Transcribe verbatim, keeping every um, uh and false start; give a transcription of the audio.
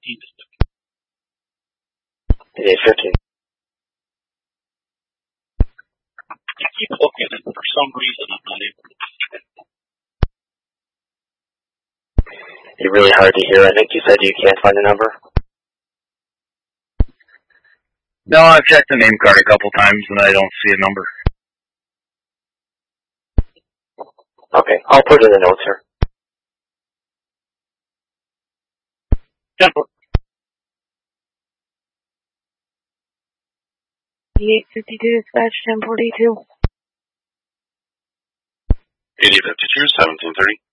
eight fifteen. I keep looking and for some reason I'm not able to see it. You're really hard to hear. I think you said you can't find the number. No, I've checked the name card a couple times and I don't see a number. Okay, I'll put it in the notes here. Temple. eight fifty-two, dispatch ten forty-two. eighty fifty-two, seventeen thirty.